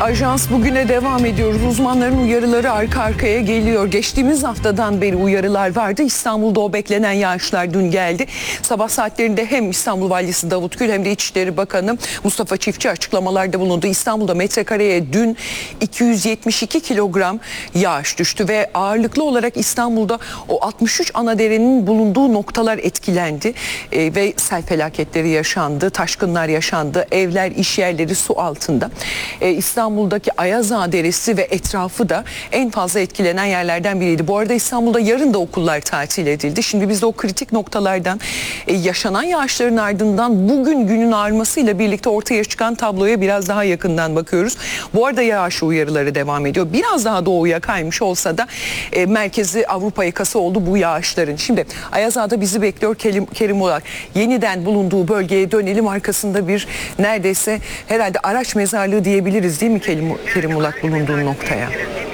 Ajans bugüne devam ediyoruz. Uzmanların uyarıları arka arkaya geliyor. Geçtiğimiz haftadan beri uyarılar vardı. İstanbul'da o beklenen yağışlar dün geldi. Sabah saatlerinde hem İstanbul Valisi Davut Gül hem de İçişleri Bakanı Mustafa Çiftçi açıklamalarda bulundu. İstanbul'da metrekareye dün 272 kilogram yağış düştü ve ağırlıklı olarak İstanbul'da o 63 ana derenin bulunduğu noktalar etkilendi. Ve sel felaketleri yaşandı, taşkınlar yaşandı, evler, iş yerleri su altında. İstanbul'daki Ayaz Ağa Deresi ve etrafı da en fazla etkilenen yerlerden biriydi. Bu arada İstanbul'da yarın da okullar tatil edildi. Şimdi biz de o kritik noktalardan yaşanan yağışların ardından bugün günün ağarmasıyla birlikte ortaya çıkan tabloya biraz daha yakından bakıyoruz. Bu arada yağış uyarıları devam ediyor. Biraz daha doğuya kaymış olsa da merkezi Avrupa yakası oldu bu yağışların. Şimdi Ayaz Ağa'da bizi bekliyor Kerim Ulak. Yeniden bulunduğu bölgeye dönelim. Arkasında bir neredeyse herhalde araç mezarlığı diyebiliriz değil mi Kerim Ulak bulunduğu noktaya?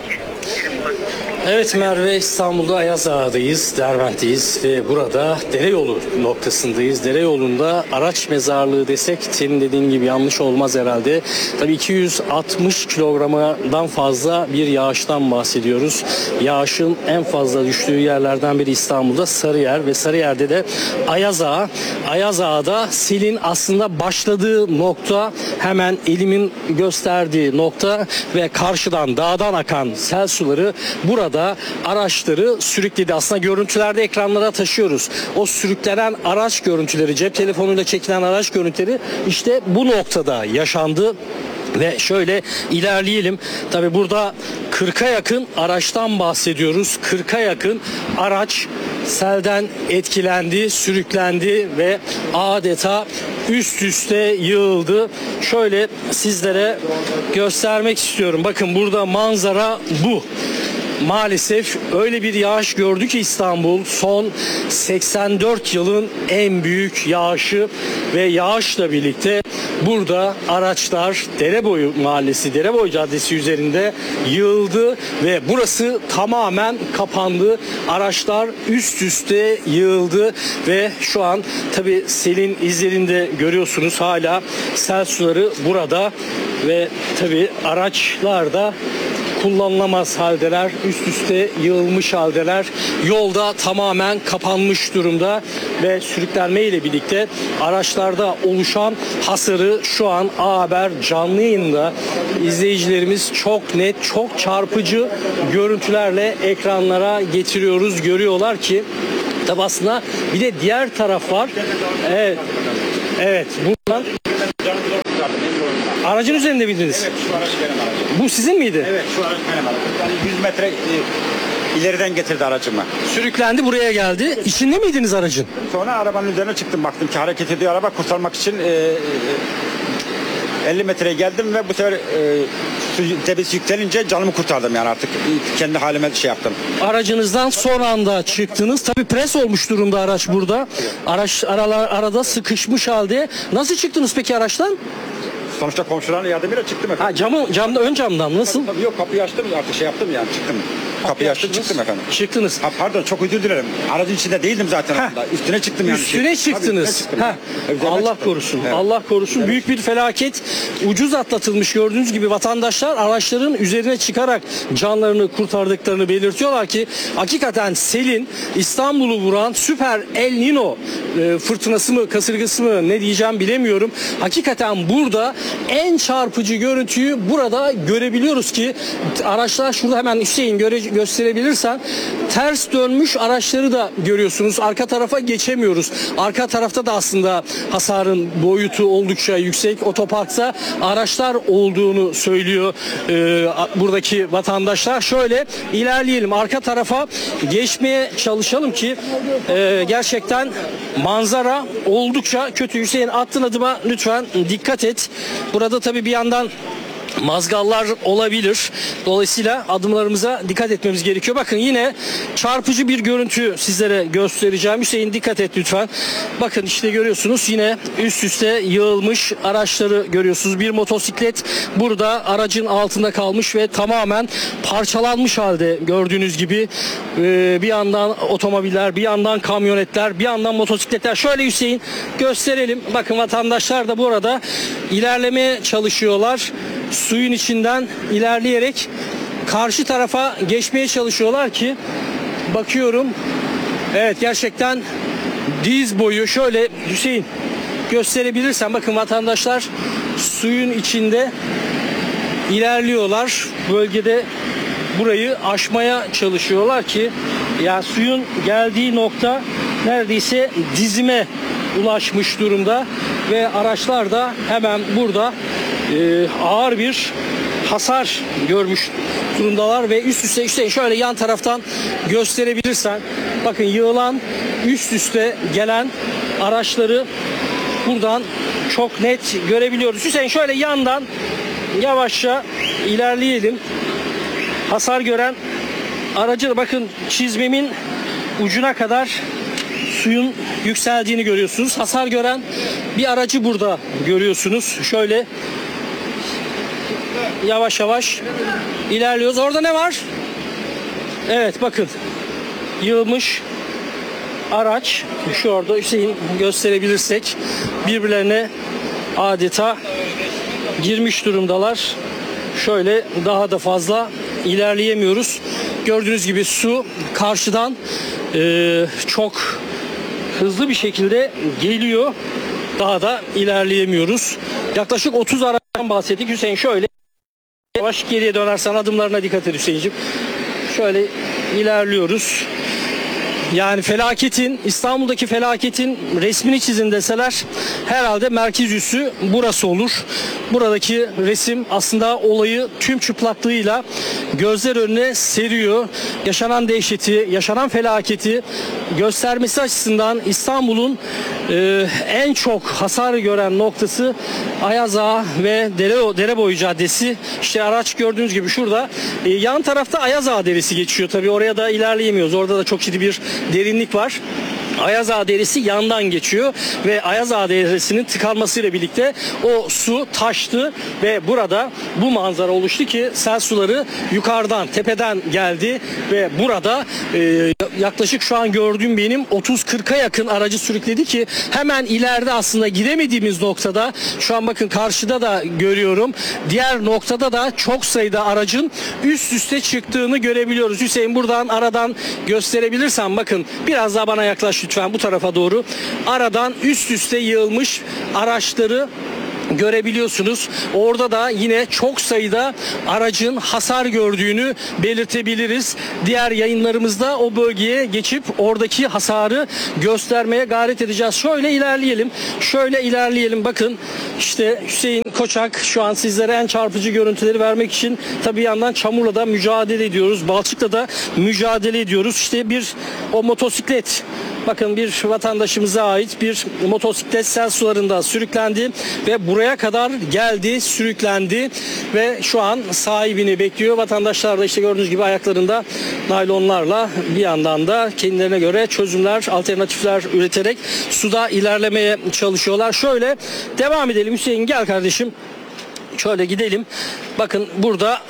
Evet Merve, İstanbul'da Ayaz Ağa'dayız, Derbent'teyiz ve burada Dereyolu noktasındayız. Dereyolu'nda araç mezarlığı desek senin dediğin gibi yanlış olmaz herhalde. Tabii 260 kilogramdan fazla bir yağıştan bahsediyoruz. Yağışın en fazla düştüğü yerlerden biri İstanbul'da Sarıyer ve Sarıyer'de de Ayaz Ağa. Ayaz Ağa'da selin aslında başladığı nokta hemen elimin gösterdiği nokta ve karşıdan dağdan akan sel suları burada araçları sürükledi. Aslında görüntülerde ekranlara taşıyoruz. O sürüklenen araç görüntüleri, cep telefonuyla çekilen araç görüntüleri işte bu noktada yaşandı. Ve şöyle ilerleyelim. Tabi burada 40'a yakın araçtan bahsediyoruz. 40'a yakın araç selden etkilendi, sürüklendi ve adeta üst üste yığıldı. Şöyle sizlere göstermek istiyorum. Bakın burada manzara bu. Maalesef öyle bir yağış gördü ki İstanbul son 84 yılın en büyük yağışı ve yağışla birlikte burada araçlar Dereboyu Mahallesi, Dereboy Caddesi üzerinde yığıldı ve burası tamamen kapandı. Araçlar üst üste yığıldı ve şu an tabi selin izlerinde görüyorsunuz hala sel suları burada ve tabi araçlar da kullanılamaz haldeler, üst üste yığılmış haldeler, yolda tamamen kapanmış durumda ve sürüklenme ile birlikte araçlarda oluşan hasarı şu an A Haber canlı yayında izleyicilerimiz çok net, çok çarpıcı görüntülerle ekranlara getiriyoruz. Görüyorlar ki tabi aslında bir de diğer taraf var. Evet, buradan aracın üzerinde miydiniz? Evet, şu araç benim aracım. Bu sizin miydi? Evet, şu araç benim aracım. Yani 100 metre ileriden getirdi aracımı. Sürüklendi, buraya geldi. İçinde miydiniz aracın? Sonra arabanın üzerine çıktım, baktım ki hareket ediyor araba, kurtarmak için 50 metreye geldim ve bu sefer su debisi yükselince canımı kurtardım yani artık kendi halime şey yaptım. Aracınızdan son anda çıktınız. Tabii pres olmuş durumda araç burada. Araç arada sıkışmış halde. Nasıl çıktınız peki araçtan? Sonuçta komşuların yardımıyla çıktım efendim. Camda, ön camdan nasıl? Tabii, yok, kapıyı açtım artık şey yaptım yani çıktım. Kapıyı açtım çıktım efendim. Çıktınız. Ha, pardon, çok özür dilerim. Aracın içinde değildim zaten. Üstüne çıktım yani. Üstüne çıktınız. Allah korusun. Evet. Allah korusun. Evet. Büyük bir felaket. Ucuz atlatılmış gördüğünüz gibi vatandaşlar araçların üzerine çıkarak canlarını kurtardıklarını belirtiyorlar ki hakikaten selin İstanbul'u vuran süper El Nino fırtınası mı, kasırgası mı ne diyeceğim bilemiyorum. Hakikaten burada en çarpıcı görüntüyü burada görebiliyoruz ki araçlar şurada hemen Hüseyin gösterebilirsen ters dönmüş araçları da görüyorsunuz. Arka tarafa geçemiyoruz. Arka tarafta da aslında hasarın boyutu oldukça yüksek. Otoparkta araçlar olduğunu söylüyor buradaki vatandaşlar. Şöyle ilerleyelim. Arka tarafa geçmeye çalışalım ki gerçekten manzara oldukça kötü. Hüseyin, attığın adıma lütfen dikkat et. Burada tabii bir yandan mazgallar olabilir. Dolayısıyla adımlarımıza dikkat etmemiz gerekiyor. Bakın yine çarpıcı bir görüntü sizlere göstereceğim. Hüseyin, dikkat et lütfen. Bakın işte görüyorsunuz yine üst üste yığılmış araçları görüyorsunuz. Bir motosiklet burada aracın altında kalmış ve tamamen parçalanmış halde gördüğünüz gibi. Bir yandan otomobiller, bir yandan kamyonetler, bir yandan motosikletler. Şöyle Hüseyin gösterelim. Bakın vatandaşlar da bu arada ilerlemeye çalışıyorlar. suyun içinden ilerleyerek karşı tarafa geçmeye çalışıyorlar ki bakıyorum, evet gerçekten diz boyu, şöyle Hüseyin gösterebilirsen, bakın vatandaşlar suyun içinde ilerliyorlar. Bölgede burayı aşmaya çalışıyorlar ki ya suyun geldiği nokta neredeyse dizime ulaşmış durumda ve araçlar da hemen burada ağır bir hasar görmüş durumdalar ve üst üste, işte şöyle yan taraftan gösterebilirsen, bakın yığılan, üst üste gelen araçları buradan çok net görebiliyoruz. Hüseyin şöyle yandan yavaşça ilerleyelim. Hasar gören aracı, bakın çizmemin ucuna kadar suyun yükseldiğini görüyorsunuz. Hasar gören bir aracı burada görüyorsunuz. Şöyle yavaş yavaş ilerliyoruz. Orada ne var? Evet bakın, yığılmış araç. Şu orada Hüseyin gösterebilirsek, birbirlerine adeta girmiş durumdalar. Şöyle daha da fazla ilerleyemiyoruz. Gördüğünüz gibi su karşıdan çok hızlı bir şekilde geliyor. Daha da ilerleyemiyoruz. Yaklaşık 30 araçtan bahsettik. Hüseyin şöyle yavaş geriye dönersen, adımlarına dikkat et Hüseyin'ciğim. Şöyle ilerliyoruz. Yani felaketin, İstanbul'daki felaketin resmini çizin deseler herhalde merkez üssü burası olur. Buradaki resim aslında olayı tüm çıplaklığıyla gözler önüne seriyor. Yaşanan dehşeti, yaşanan felaketi göstermesi açısından İstanbul'un en çok hasar gören noktası Ayaz Ağa ve Dereboyu Caddesi. İşte araç gördüğünüz gibi şurada. Yan tarafta Ayaz Ağa Deresi geçiyor. Tabii oraya da ilerleyemiyoruz. Orada da çok ciddi bir derinlik var. Ayaz Ağa Deresi yandan geçiyor ve Ayaz Ağa Deresi'nin tıkanmasıyla birlikte o su taştı ve burada bu manzara oluştu ki sel suları yukarıdan, tepeden geldi ve burada yaklaşık şu an gördüğüm benim 30-40'a yakın aracı sürükledi ki hemen ileride aslında gidemediğimiz noktada, şu an bakın karşıda da görüyorum, diğer noktada da çok sayıda aracın üst üste çıktığını görebiliyoruz. Hüseyin buradan aradan gösterebilirsen, bakın biraz daha bana yaklaş lütfen, bu tarafa doğru. Aradan üst üste yığılmış araçları görebiliyorsunuz. Orada da yine çok sayıda aracın hasar gördüğünü belirtebiliriz. Diğer yayınlarımızda o bölgeye geçip oradaki hasarı göstermeye gayret edeceğiz. Şöyle ilerleyelim. Şöyle ilerleyelim. Bakın işte Hüseyin Koçak şu an sizlere en çarpıcı görüntüleri vermek için tabii bir yandan çamurla da mücadele ediyoruz. Balçıkla da mücadele ediyoruz. İşte o motosiklet, bakın bir vatandaşımıza ait bir motosiklet sel sularında sürüklendi ve buraya kadar geldi, sürüklendi ve şu an sahibini bekliyor. Vatandaşlar da işte gördüğünüz gibi ayaklarında naylonlarla bir yandan da kendilerine göre çözümler, alternatifler üreterek suda ilerlemeye çalışıyorlar. Şöyle devam edelim. Hüseyin gel kardeşim. Şöyle gidelim. Bakın burada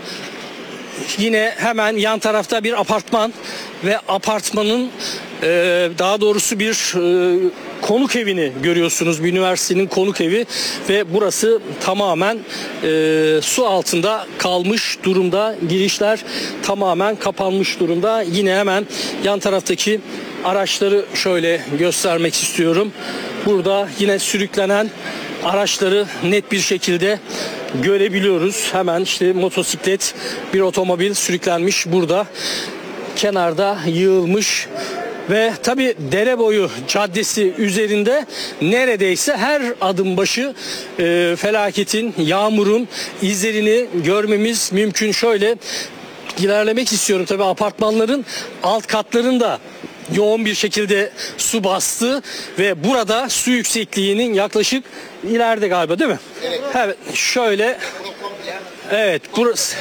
yine hemen yan tarafta bir apartman ve apartmanın daha doğrusu bir konuk evini görüyorsunuz. Bir üniversitenin konuk evi ve burası tamamen su altında kalmış durumda. Girişler tamamen kapanmış durumda. Yine hemen yan taraftaki araçları şöyle göstermek istiyorum. Burada yine sürüklenen araçları net bir şekilde görebiliyoruz. Hemen işte motosiklet, bir otomobil sürüklenmiş burada. Kenarda yığılmış. Ve tabi Dereboyu Caddesi üzerinde neredeyse her adım başı felaketin, yağmurun izlerini görmemiz mümkün. Şöyle ilerlemek istiyorum. Tabi apartmanların alt katlarında yoğun bir şekilde su bastı ve burada su yüksekliğinin yaklaşık ileride galiba, değil mi? Evet. Şöyle. Evet. Burası.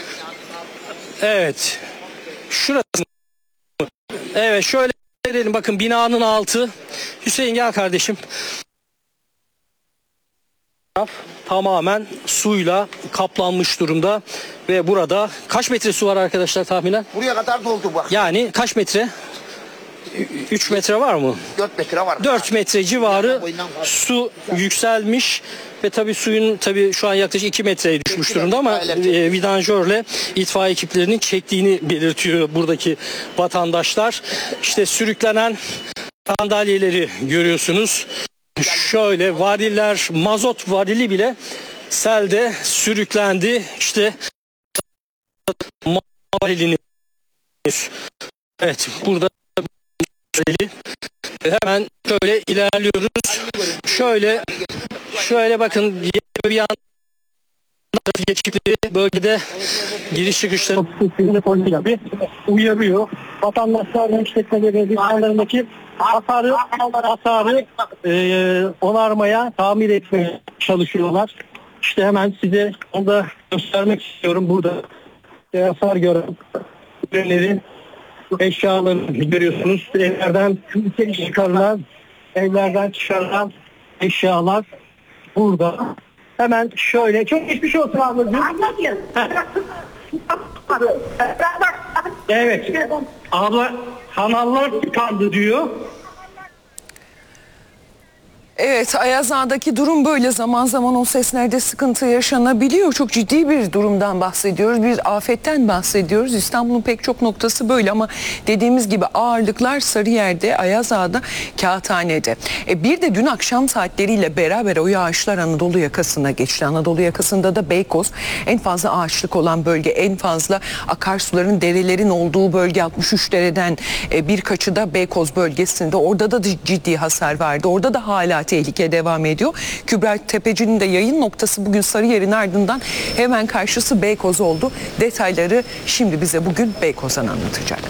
Evet. Şurası. Evet, şöyle edelim. Bakın binanın altı. Hüseyin gel kardeşim. Tamamen suyla kaplanmış durumda ve burada kaç metre su var arkadaşlar tahminen? Buraya kadar doldu bak. Yani kaç metre? 3 metre var mı? 4 metre var. 4 metre civarı Boyundan var. su yükselmiş ve tabii suyun şu an yaklaşık 2 metreye düşmüş durumda ama vidanjörle itfaiye ekiplerinin çektiğini belirtiyor buradaki vatandaşlar. İşte sürüklenen sandalyeleri görüyorsunuz. Şöyle variller, mazot varili bile selde sürüklendi. İşte varilini. Evet, burada hemen şöyle ilerliyoruz. Şöyle bakın, bir yan geçipleri bölgede giriş çıkışları polisiyle bir uyarıyor. Vatandaşlar işletmeleri binalarındaki hasarı onarmaya, tamir etmeye çalışıyorlar. İşte hemen size onu da göstermek istiyorum. Burada hasar gören ürünlerin eşyalarını görüyorsunuz. Evlerden çıkarılan eşyalar burada. Hemen şöyle, çok geçmiş olsun ablacığım. Evet. Abla kanallar tıkandı diyor. Evet, Ayaz Ağa'daki durum böyle. Zaman zaman o seslerde sıkıntı yaşanabiliyor. Çok ciddi bir durumdan bahsediyoruz. Bir afetten bahsediyoruz. İstanbul'un pek çok noktası böyle ama dediğimiz gibi ağırlıklar Sarıyer'de, Ayaz Ağa'da, Kağıthane'de. Bir de dün akşam saatleriyle beraber o yağışlar Anadolu yakasına geçti. Anadolu yakasında da Beykoz en fazla ağaçlık olan bölge, en fazla akarsuların, derelerin olduğu bölge. 63 dereden birkaçı da Beykoz bölgesinde. Orada da ciddi hasar vardı. Orada da hala tehlike devam ediyor. Kübra Tepeci'nin de yayın noktası bugün Sarıyer'in ardından hemen karşısı Beykoz oldu. Detayları şimdi bize bugün Beykoz'dan anlatacak.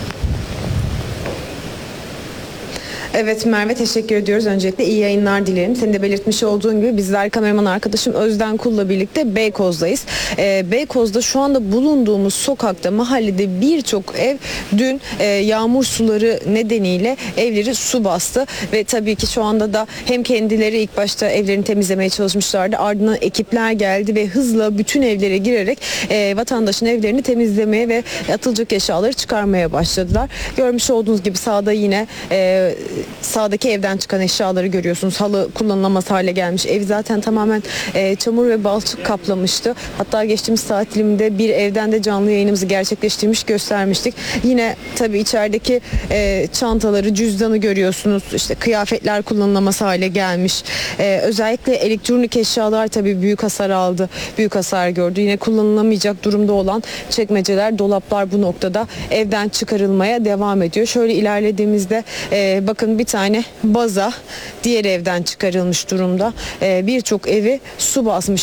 Evet Merve, teşekkür ediyoruz. Öncelikle iyi yayınlar dilerim. Senin de belirtmiş olduğun gibi bizler kameraman arkadaşım Özden Kul'la birlikte Beykoz'dayız. Beykoz'da şu anda bulunduğumuz sokakta, mahallede birçok ev dün yağmur suları nedeniyle evleri su bastı. Ve tabii ki şu anda da hem kendileri ilk başta evlerini temizlemeye çalışmışlardı. Ardından ekipler geldi ve hızla bütün evlere girerek vatandaşın evlerini temizlemeye ve atılacak eşyaları çıkarmaya başladılar. Görmüş olduğunuz gibi sağda yine sağdaki evden çıkan eşyaları görüyorsunuz. Halı kullanılamaz hale gelmiş. Ev zaten tamamen çamur ve balçık kaplamıştı. Hatta geçtiğimiz saat diliminde bir evden de canlı yayınımızı gerçekleştirmiş, göstermiştik. Yine tabii içerideki çantaları, cüzdanı görüyorsunuz. İşte kıyafetler kullanılamaz hale gelmiş. Özellikle elektronik eşyalar tabii büyük hasar aldı. Büyük hasar gördü. Yine kullanılamayacak durumda olan çekmeceler, dolaplar bu noktada evden çıkarılmaya devam ediyor. Şöyle ilerlediğimizde bakın bir tane baza diğer evden çıkarılmış durumda. Birçok evi su basmış